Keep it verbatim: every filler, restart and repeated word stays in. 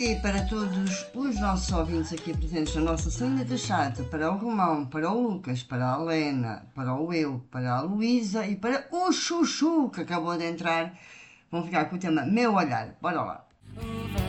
E para todos os nossos ouvintes aqui presentes na nossa salinha de chat, para o Romão, para o Lucas, para a Helena, para o eu, para a Luísa e para o Chuchu, que acabou de entrar, vão ficar com o tema Meu Olhar. Bora lá.